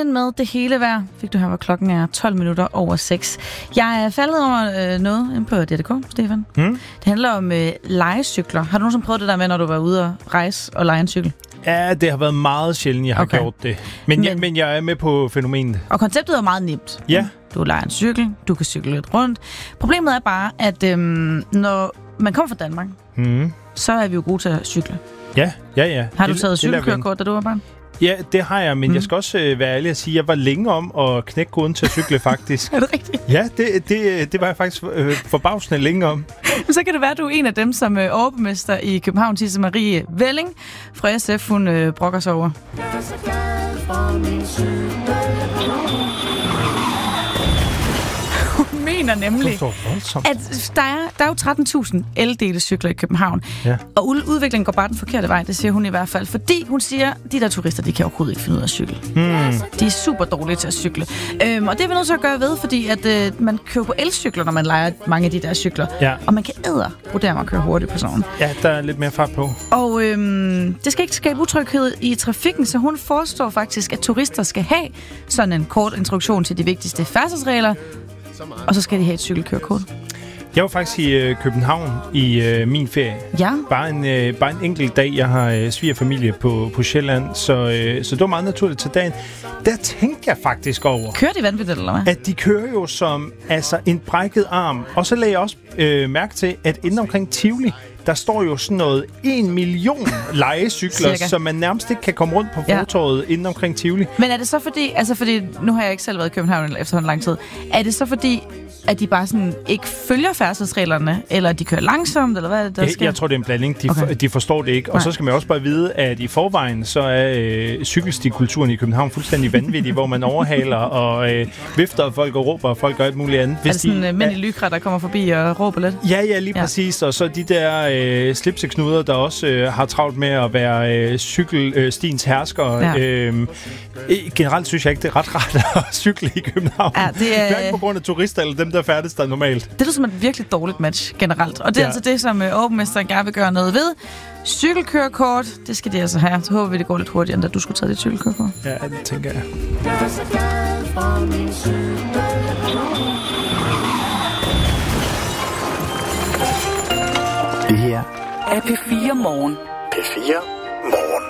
Morgen med det hele vejr. Fik du her, hvor klokken er 12 minutter over 6. Jeg er faldet over noget inde på DDK, Stefan. Det handler om legecykler. Har du nogensinde prøvet det der med, når du var ude at rejse og lege en cykel? Ja, det har været meget sjældent, jeg har gjort det. Men jeg er med på fænomenet. Og konceptet er meget nemt. Ja. Du leger en cykel, du kan cykle lidt rundt. Problemet er bare, at når man kommer fra Danmark, så er vi jo gode til at cykle. Ja. Har du taget cykelkørekort, da du var barn? Ja, det har jeg, men jeg skal også være ærlig at sige, at jeg var længe om at knække koden til at cykle, faktisk. Er det rigtigt? Ja, det var jeg faktisk forbavsende længe om. Men så kan det være, at du er en af dem, som overborgmester i København, Tisse Marie Velling fra SF, hun brokker sig over. Hun mener nemlig, at der er jo 13.000 eldelecykler i København. Ja. Og udviklingen går bare den forkerte vej, det siger hun i hvert fald. Fordi hun siger, at de der turister, de kan overhovedet ikke finde ud af at cykle. De er super dårlige til at cykle. Og det er vi nødt til at gøre ved, fordi at man kører på elcykler, når man leger mange af de der cykler. Ja. Og man kan vurdere mig at køre hurtigt på sådan. Ja, der er lidt mere fart på. Og det skal ikke skabe utryghed i trafikken, så hun forestår faktisk, at turister skal have sådan en kort introduktion til de vigtigste færdselsregler, og så skal de have et cykelkørekort. Jeg var faktisk i København i min ferie. Ja. Bare en enkelt dag. Jeg har svigerfamilie på Sjælland, så det var meget naturligt til dagen. Der tænkte jeg faktisk over... Kører de vanvittigt, eller hvad? At de kører jo som en brækket arm. Og så lagde jeg også mærke til, at inden omkring Tivoli, der står jo sådan noget 1 million legecykler, som man nærmest ikke kan komme rundt på fortovet inden omkring Tivoli. Men er det så fordi nu har jeg ikke selv været i København efter en lang tid, er det så fordi, at de bare sådan ikke følger færdselsreglerne, eller de kører langsomt, eller hvad der sker? Jeg tror, det er en blanding. De forstår det ikke. Og så skal man også bare vide, at i forvejen, så er cykelstikulturen i København fuldstændig vanvittig, hvor man overhaler og vifter folk og råber, og folk gør alt muligt andet. Er det sådan mænd i lykra, der kommer forbi og råber lidt? Ja, lige præcis. Og så de der slipseknuder, der også har travlt med at være cykelstiens hersker. Ja. Generelt synes jeg ikke, det er ret rart at cykle i København. Ja, det er hverken på grund af turister eller dem, der færdes der normalt. Det er som et virkelig dårligt match generelt. Og det er altså det, som overborgmesteren gerne vil gøre noget ved. Cykelkørekort, det skal de altså have. Så håber vi, det går lidt hurtigere, end da du skulle tage dit cykelkørekort. Ja, det tænker jeg. Det her er P4 Morgen. P4 Morgen.